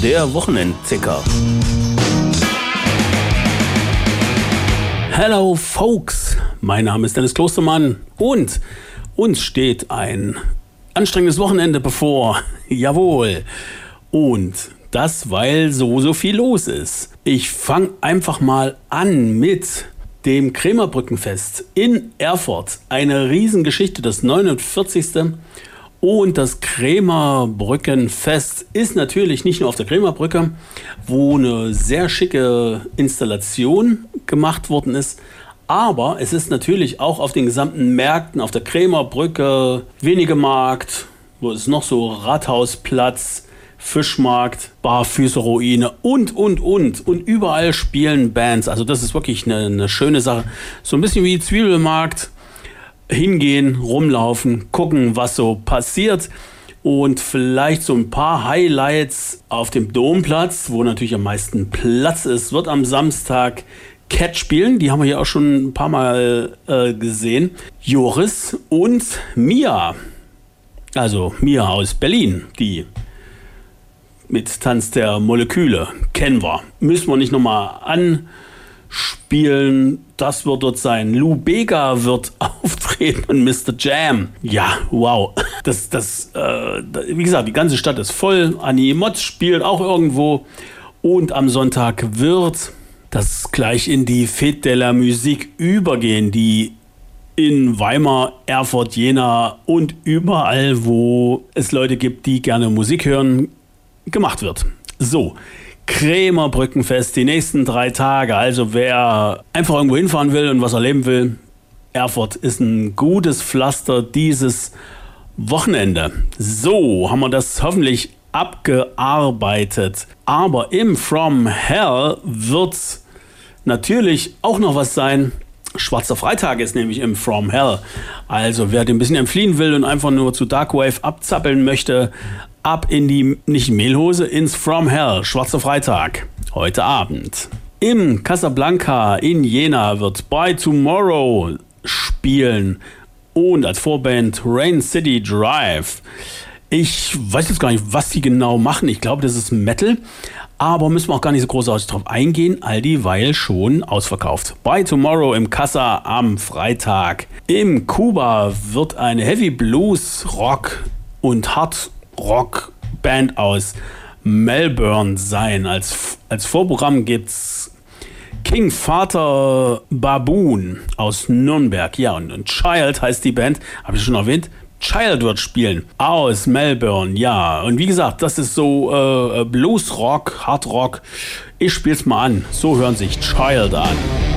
der Wochenendticker. Hello folks, mein Name ist Dennis Klostermann und uns steht ein anstrengendes Wochenende bevor. Jawohl. Und das, weil so viel los ist. Ich fange einfach mal an mit dem Krämerbrückenfest in Erfurt. Eine Riesengeschichte, das 49. Und das Krämerbrückenfest ist natürlich nicht nur auf der Krämerbrücke, wo eine sehr schicke Installation gemacht worden ist, aber es ist natürlich auch auf den gesamten Märkten, auf der Krämerbrücke, Wenigemarkt, wo ist noch so, Rathausplatz, Fischmarkt, Barfüßerruine und. Und überall spielen Bands. Also das ist wirklich eine schöne Sache. So ein bisschen wie Zwiebelmarkt. Hingehen, rumlaufen, gucken, was so passiert. Und vielleicht so ein paar Highlights auf dem Domplatz, wo natürlich am meisten Platz ist, wird am Samstag Cat spielen. Die haben wir hier auch schon ein paar Mal gesehen. Joris und Mia. Also Mia aus Berlin, die mit Tanz der Moleküle kennen wir. Müssen wir nicht nochmal anspielen. Das wird dort sein. Lou Bega wird auftreten und Mr. Jam. Ja, wow. Wie gesagt, die ganze Stadt ist voll. Annie Motz spielt auch irgendwo. Und am Sonntag wird das gleich in die Fête de la Musique übergehen, die in Weimar, Erfurt, Jena und überall, wo es Leute gibt, die gerne Musik hören, gemacht wird. So, Krämerbrückenfest, die nächsten 3 Tage. Also wer einfach irgendwo hinfahren will und was erleben will, Erfurt ist ein gutes Pflaster dieses Wochenende. So, haben wir das hoffentlich abgearbeitet. Aber im From Hell wird natürlich auch noch was sein. Schwarzer Freitag ist nämlich im From Hell. Also wer dem ein bisschen entfliehen will und einfach nur zu Darkwave abzappeln möchte, ab in die, nicht Mehlhose, ins From Hell. Schwarzer Freitag, heute Abend. Im Casablanca in Jena wird By Tomorrow spielen und als Vorband Rain City Drive. Ich weiß jetzt gar nicht, was die genau machen. Ich glaube, das ist Metal. Aber müssen wir auch gar nicht so großartig drauf eingehen, all dieweil schon ausverkauft. By Tomorrow im Casa am Freitag. Im Kuba wird eine Heavy Blues Rock und Hard Rock Band aus Melbourne sein. Als Vorprogramm gibt's King Vater Baboon aus Nürnberg. Ja, und Child heißt die Band, habe ich schon erwähnt. Child wird spielen aus Melbourne, ja. Und wie gesagt, das ist so Blues Rock, Hard Rock. Ich spiel's mal an. So hören sich Child an.